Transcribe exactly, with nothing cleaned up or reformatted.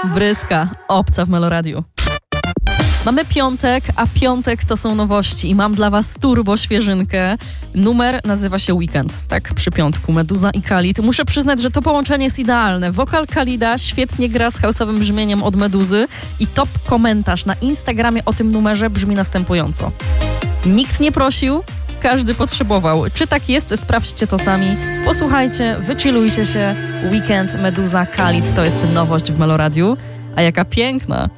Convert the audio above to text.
Bryska, Obca w Meloradiu. Mamy piątek, a piątek to są nowości i mam dla was turbo świeżynkę. Numer nazywa się Weekend, tak przy piątku, Meduza i Khalid. Muszę przyznać, że to połączenie jest idealne. Wokal Khalida świetnie gra z house'owym brzmieniem od Meduzy i top komentarz na Instagramie o tym numerze brzmi następująco. Nikt nie prosił, każdy potrzebował. Czy tak jest? Sprawdźcie to sami. Posłuchajcie, wychillujcie się. Weekend, Meduza, Khalid to jest nowość w Meloradiu. A jaka piękna!